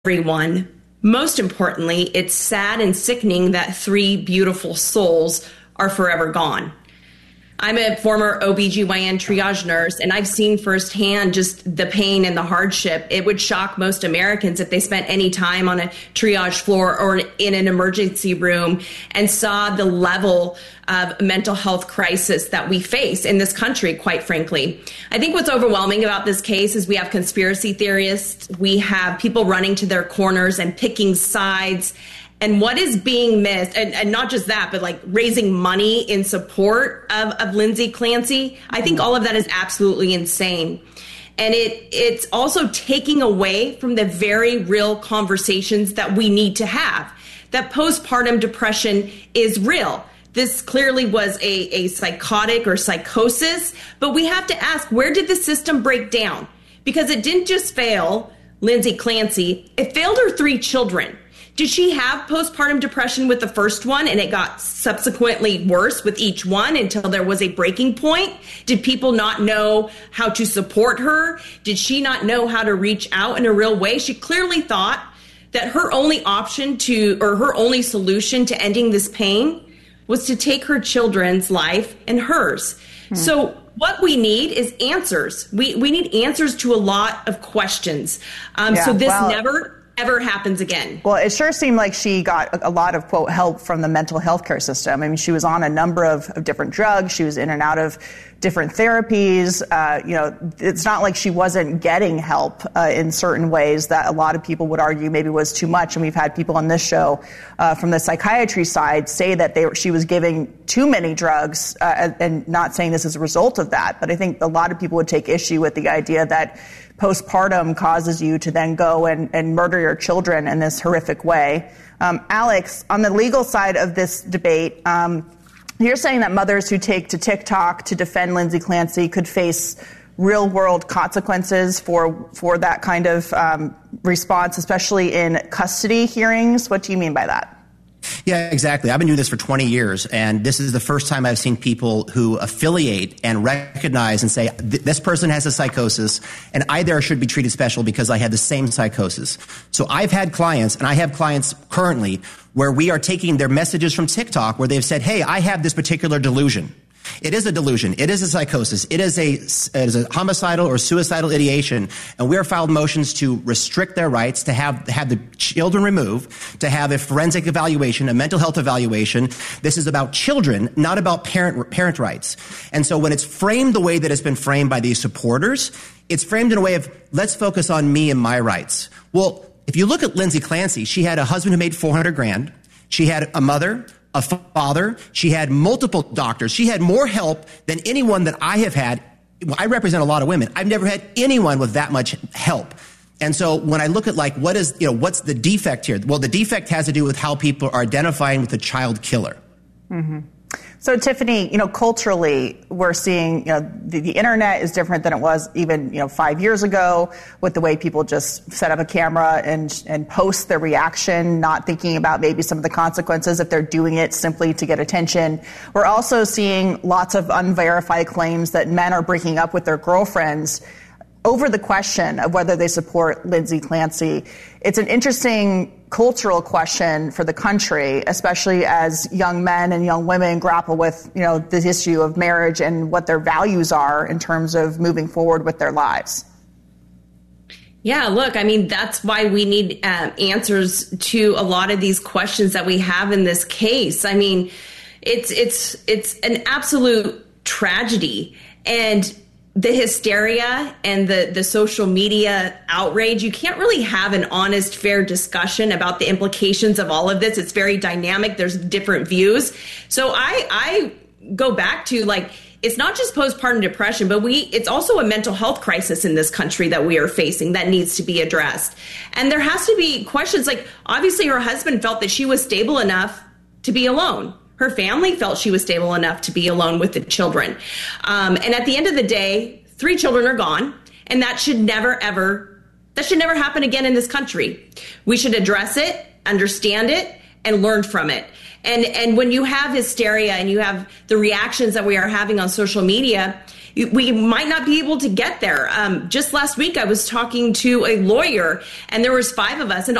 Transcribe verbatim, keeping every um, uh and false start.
everyone. Most importantly, it's sad and sickening that three beautiful souls are forever gone. I'm a former O B G Y N triage nurse, and I've seen firsthand just the pain and the hardship. It would shock most Americans if they spent any time on a triage floor or in an emergency room and saw the level of mental health crisis that we face in this country, quite frankly. I think what's overwhelming about this case is we have conspiracy theorists, we have people running to their corners and picking sides. And what is being missed, and, and not just that, but like raising money in support of, of Lindsay Clancy, I think all of that is absolutely insane. And it it's also taking away from the very real conversations that we need to have. That postpartum depression is real. This clearly was a, a psychotic or psychosis, but we have to ask, where did the system break down? Because it didn't just fail Lindsay Clancy, it failed her three children. Did she have postpartum depression with the first one and it got subsequently worse with each one until there was a breaking point? Did people not know how to support her? Did she not know how to reach out in a real way? She clearly thought that her only option to, or her only solution to ending this pain was to take her children's life and hers. Hmm. So what we need is answers. We we need answers to a lot of questions. Um, yeah, so this well, never ever happens again. Well, it sure seemed like she got a lot of, quote, help from the mental health care system. I mean, she was on a number of, of different drugs. She was in and out of different therapies. Uh, you know, it's not like she wasn't getting help uh, in certain ways that a lot of people would argue maybe was too much. And we've had people on this show uh, from the psychiatry side say that they were, she was giving too many drugs uh, and not saying this as a result of that. But I think a lot of people would take issue with the idea that postpartum causes you to then go and, and murder your children in this horrific way. Um, Alex, on the legal side of this debate, um, you're saying that mothers who take to TikTok to defend Lindsay Clancy could face real-world consequences for for that kind of um, response, especially in custody hearings. What do you mean by that? Yeah, exactly. I've been doing this for twenty years, and this is the first time I've seen people who affiliate and recognize and say, this person has a psychosis, and I there should be treated special because I had the same psychosis. So I've had clients, and I have clients currently, where we are taking their messages from TikTok where they've said, hey, I have this particular delusion. It is a delusion. It is a psychosis. It is a, it is a homicidal or suicidal ideation. And we are filed motions to restrict their rights, to have, have the children removed, to have a forensic evaluation, a mental health evaluation. This is about children, not about parent, parent rights. And so when it's framed the way that it's been framed by these supporters, it's framed in a way of, let's focus on me and my rights. Well, if you look at Lindsay Clancy, she had a husband who made four hundred grand. She had a mother, a father. She had multiple doctors. She had more help than anyone that I have had. I represent a lot of women. I've never had anyone with that much help. And so when I look at like, what is, you know, what's the defect here? Well, the defect has to do with how people are identifying with the child killer. Mm-hmm. So, Tiffany, you know, culturally, we're seeing, you know, the, the internet is different than it was even, you know, five years ago with the way people just set up a camera and, and post their reaction, not thinking about maybe some of the consequences if they're doing it simply to get attention. We're also seeing lots of unverified claims that men are breaking up with their girlfriends over the question of whether they support Lindsay Clancy. It's an interesting cultural question for the country, especially as young men and young women grapple with, you know, this issue of marriage and what their values are in terms of moving forward with their lives. Yeah, look, I mean, that's why we need uh, answers to a lot of these questions that we have in this case. I mean, it's it's it's an absolute tragedy. And the hysteria and the, the social media outrage, you can't really have an honest, fair discussion about the implications of all of this. It's very dynamic. There's different views. So I, I go back to, like, it's not just postpartum depression, but we it's also a mental health crisis in this country that we are facing that needs to be addressed. And there has to be questions like, obviously her husband felt that she was stable enough to be alone. Her family felt she was stable enough to be alone with the children. Um, and at the end of the day, three children are gone. And that should never, ever, that should never happen again in this country. We should address it, understand it, and learned from it. And and when you have hysteria and you have the reactions that we are having on social media, we might not be able to get there. Um, just last week, I was talking to a lawyer, and there was five of us, and